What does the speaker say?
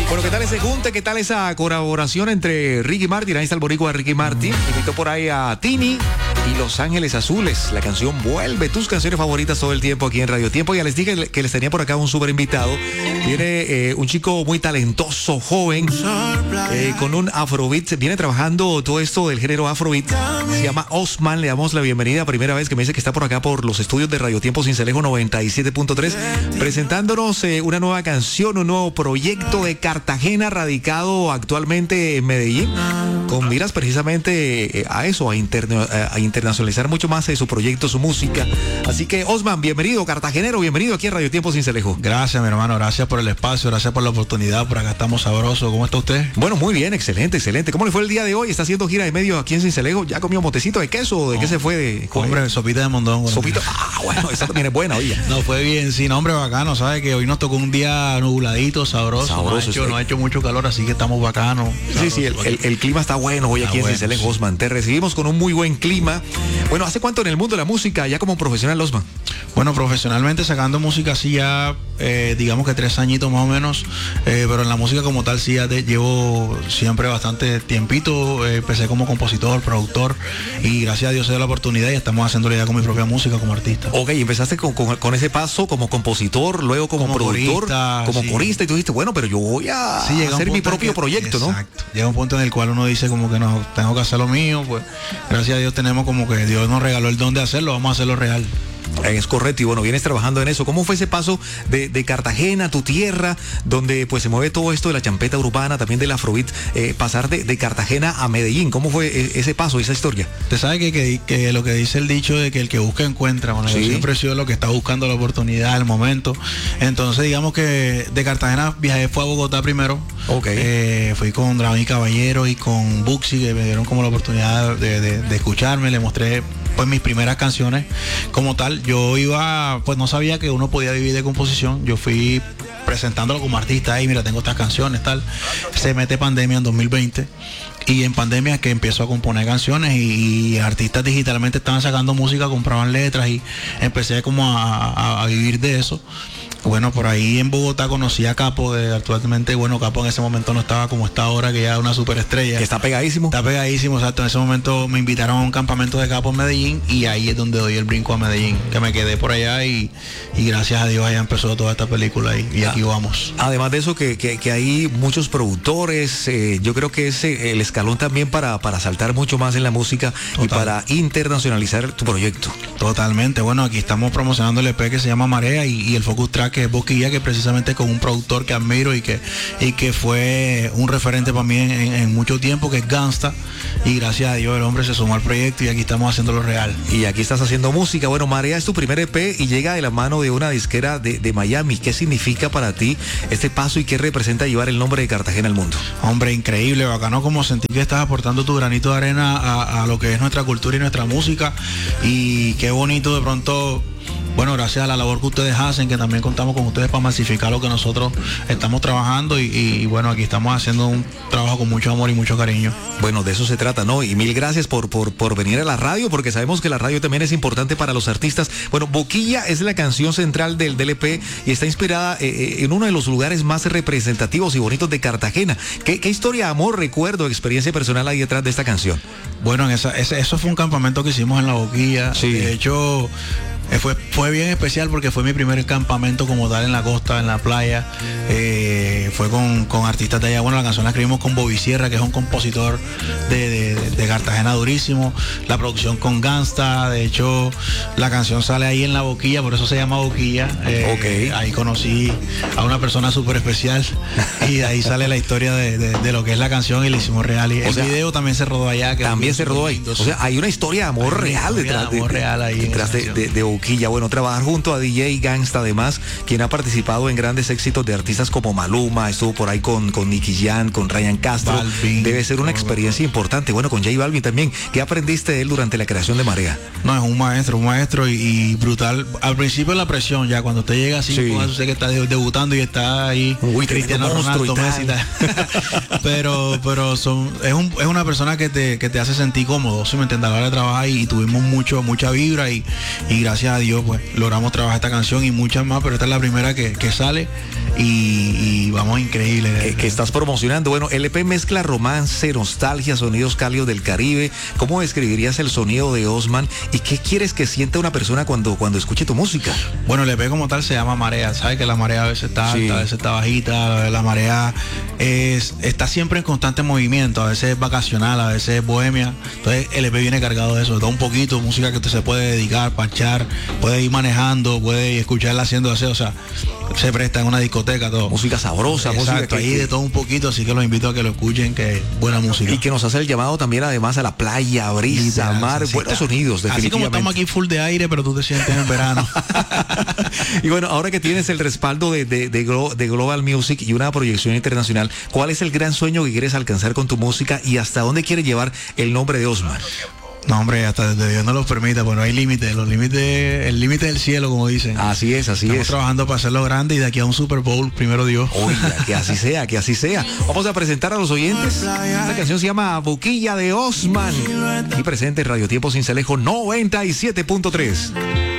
Bueno, ¿qué tal ese junte? ¿Qué tal esa colaboración entre Ricky Martin? Ahí está el boricua de Ricky Martin. Invitó por ahí a Tini y Los Ángeles Azules. La canción Vuelve, tus canciones favoritas todo el tiempo aquí en Radio Tiempo. Ya les dije que les tenía por acá un súper invitado. Viene un chico muy talentoso, joven, con un afrobeat. Viene trabajando todo esto del género afrobeat. Se llama Osman. Le damos la bienvenida. Primera vez que me dice que está por acá por los estudios de Radio Tiempo Sincelejo 97.3, presentándonos una nueva canción, un nuevo proyecto de Cartagena, radicado actualmente en Medellín, con miras precisamente a eso, a internacionalizar mucho más su proyecto, su música. Así que, Osman, bienvenido, cartagenero, bienvenido aquí a Radio Tiempo Sincelejo. Gracias, mi hermano, gracias por el espacio, gracias por la oportunidad, por acá estamos sabrosos. ¿Cómo está usted? Bueno, muy bien, excelente, excelente. ¿Cómo le fue el día de hoy? ¿Está haciendo gira de medio aquí en Sincelejo? ¿Ya comió motecito de queso? ¿De qué se fue? Hombre, sopita de mondongo. Sopita, bueno, esa también es buena, oye. No, fue bien, sí, no, hombre, bacano, ¿sabes? Que hoy nos tocó un día nubladito, sabroso. No ha hecho mucho calor, así que estamos bacanos. Sí, el clima está bueno hoy aquí en Sincelejo, Osman. Te recibimos con un muy buen clima. Bueno, ¿hace cuánto en el mundo de la música ya como profesional, Osman? Bueno, profesionalmente sacando música así ya, digamos que 3 añitos más o menos, pero en la música como tal sí ya llevo siempre bastante tiempito. Empecé como compositor, productor y gracias a Dios se dio la oportunidad y estamos haciéndole ya con mi propia música como artista. Ok, empezaste con ese paso como compositor, luego como productor, corista, como corista, y tú dijiste, bueno, pero yo voy a hacer mi propio proyecto, ¿no? Exacto. Llega un punto en el cual uno dice como que no, tengo que hacer lo mío, pues gracias a Dios tenemos como que Dios nos regaló el don de hacerlo, vamos a hacerlo real. Es correcto, y bueno, vienes trabajando en eso. ¿Cómo fue ese paso de Cartagena, tu tierra, donde pues se mueve todo esto de la champeta urbana, también del afrobeat, pasar de Cartagena a Medellín? ¿Cómo fue ese paso, esa historia? Usted sabe que lo que dice el dicho de que el que busca encuentra. Bueno, sí. Yo siempre he sido lo que está buscando la oportunidad, el momento. Entonces, digamos que de Cartagena viajé, fue a Bogotá primero. Okay. Fui con Draven Caballero y con Buxi, que me dieron como la oportunidad de escucharme, le mostré pues mis primeras canciones como tal. Yo iba, pues no sabía que uno podía vivir de composición. Yo fui presentándolo como artista, y mira, tengo estas canciones, tal. Se mete pandemia en 2020 y en pandemia que empiezo a componer canciones y artistas digitalmente estaban sacando música, compraban letras y empecé como a vivir de eso. Bueno, por ahí en Bogotá conocí a Capo, actualmente, bueno, Capo en ese momento no estaba como está ahora, que ya es una superestrella. Que está pegadísimo. Está pegadísimo, exacto. En ese momento me invitaron a un campamento de Capo en Medellín y ahí es donde doy el brinco a Medellín, que me quedé por allá y gracias a Dios allá empezó toda esta película y aquí vamos. Además de eso, que hay muchos productores, yo creo que es el escalón también para saltar mucho más en la música. Total. Y para internacionalizar tu proyecto. Totalmente, bueno, aquí estamos promocionando el EP que se llama Marea y el focus track que es Boquilla, que precisamente con un productor que admiro y que fue un referente para mí en mucho tiempo, que es Gangsta, y gracias a Dios el hombre se sumó al proyecto y aquí estamos haciéndolo real. Y aquí estás haciendo música. Bueno, Marea es tu primer EP y llega de la mano de una disquera de Miami. ¿Qué significa para ti este paso y qué representa llevar el nombre de Cartagena al mundo? Hombre, increíble, bacano como sentir que estás aportando tu granito de arena a lo que es nuestra cultura y nuestra música, y qué bonito de pronto. Bueno, gracias a la labor que ustedes hacen, que también contamos con ustedes para masificar lo que nosotros estamos trabajando y bueno, aquí estamos haciendo un trabajo con mucho amor y mucho cariño. Bueno, de eso se trata, ¿no? Y mil gracias por venir a la radio, porque sabemos que la radio también es importante para los artistas. Bueno, Boquilla es la canción central del EP y está inspirada en uno de los lugares más representativos y bonitos de Cartagena. ¿Qué historia, amor, recuerdo, experiencia personal hay detrás de esta canción? Bueno, eso fue un campamento que hicimos en La Boquilla. Sí. De hecho, fue bien especial porque fue mi primer campamento como tal en la costa, en la playa. Fue con artistas de allá. Bueno, la canción la escribimos con Bobby Sierra, que es un compositor de Cartagena durísimo. La producción con Gangsta. De hecho, la canción sale ahí en La Boquilla, por eso se llama Boquilla. Okay. Ahí conocí a una persona súper especial y de ahí sale la historia de lo que es la canción y la hicimos real. Y el video también se rodó allá. También se rodó ahí. O sea, hay una historia de amor real detrás de Boquilla. Bueno, trabajar junto a DJ Gangsta, además, quien ha participado en grandes éxitos de artistas como Maluma, estuvo por ahí con Nicky Jam, con Ryan Castro. Balvin, debe ser una experiencia importante. Bueno, con J Balvin también. ¿Qué aprendiste de él durante la creación de Marea? No, es un maestro y brutal. Al principio la presión, ya cuando usted llega así, sí. Usted que está debutando y está ahí, Cristiano Ronaldo, Messi y tal. pero es una persona que te hace sentir cómodo, ¿sí me entiendes? A la hora de trabajar, y tuvimos mucha vibra y gracias a Dios pues logramos trabajar esta canción y muchas más, pero esta es la primera que sale y vamos increíble. Que estás promocionando. Bueno, el EP mezcla romance, nostalgia, sonidos cálidos del Caribe. ¿Cómo describirías el sonido de Osman y qué quieres que sienta una persona cuando escuche tu música? Bueno, el EP como tal se llama Marea. Sabes que la marea a veces está alta, a veces está bajita. La marea está siempre en constante movimiento. A veces es vacacional, a veces es bohemia. Entonces el EP viene cargado de eso. Da un poquito música que usted se puede dedicar, parchar, puede ir manejando, puede ir escucharla haciendo aseo. O sea, se presta en una discoteca todo. Música sabrosa. Exacto, música ahí de todo un poquito, así que los invito a que lo escuchen, que es buena música. Y que nos hace el llamado también además a la playa, brisa, mar, buenos sonidos, definitivamente. Así como estamos aquí full de aire, pero tú te sientes en el verano. Y bueno, ahora que tienes el respaldo de Global Music y una proyección internacional, ¿cuál es el gran sueño que quieres alcanzar con tu música y hasta dónde quieres llevar el nombre de Osman? No, hombre, hasta desde Dios no lo permita, pues no hay límite. El límite del cielo, como dicen. Así es. Estamos trabajando para hacerlo grande y de aquí a un Super Bowl, primero Dios. Oiga, que así sea, que así sea. Vamos a presentar a los oyentes. Esta canción se llama Boquilla de Osman. Y presente en Radio Tiempo Cincelejo 97.3.